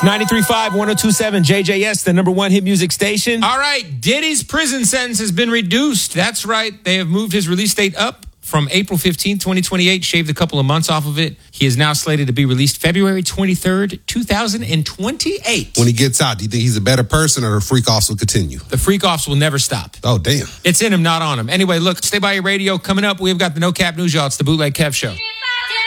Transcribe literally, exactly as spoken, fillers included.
ninety-three point five, one oh two point seven J J S, the number one hit music station. All right, Diddy's prison sentence has been reduced. That's right. They have moved his release date up from April fifteenth, twenty twenty-eight, shaved a couple of months off of it. He is now slated to be released February twenty-third, two thousand twenty-eight. When he gets out, do you think he's a better person or the freak-offs will continue? The freak-offs will never stop. Oh, damn. It's in him, not on him. Anyway, look, stay by your radio. Coming up, we've got the No Cap News, y'all. It's the Bootleg Kev Show.